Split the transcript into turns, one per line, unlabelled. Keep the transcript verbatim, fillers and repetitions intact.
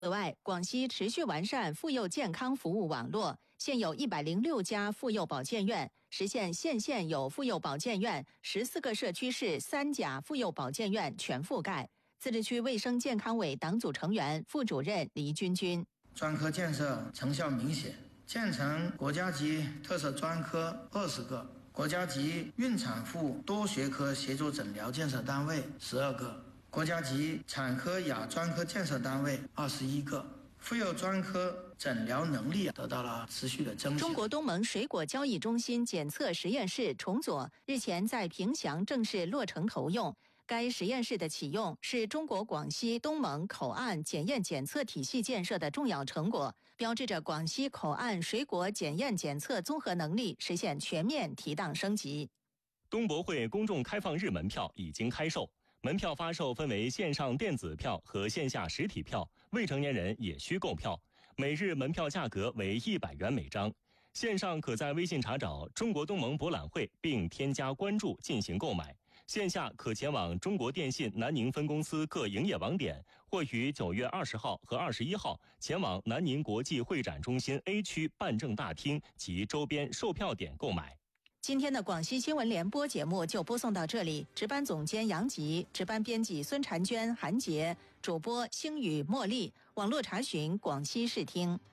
此外，广西持续完善妇幼健康服务网络，现有一百零六家妇幼保健院，实现县县有妇幼保健院，十四个社区市三甲妇幼保健院全覆盖。自治区卫生健康委党组成员、副主任黎军军：
专科建设成效明显，建成国家级特色专科二十个，国家级孕产妇多学科协作诊疗建设单位十二个。国家级产科亚专科建设单位二十一个，妇幼专科诊疗能力得到了持续的增强。
中国东盟水果交易中心检测实验室重左日前在平祥正式落成投用。该实验室的启用是中国广西东盟口岸检验检测体系建设的重要成果，标志着广西口岸水果检验检测综合能力实现全面提档升级。
东博会公众开放日门票已经开售。门票发售分为线上电子票和线下实体票，未成年人也需购票。每日门票价格为一百元每张。线上可在微信查找中国东盟博览会并添加关注进行购买。线下可前往中国电信南宁分公司各营业网点，或于九月二十号和二十一号前往南宁国际会展中心 A 区办证大厅及周边售票点购买。
今天的广西新闻联播节目就播送到这里，值班总监杨吉，值班编辑孙婵娟、韩杰，主播星宇、茉莉，网络查询广西视听。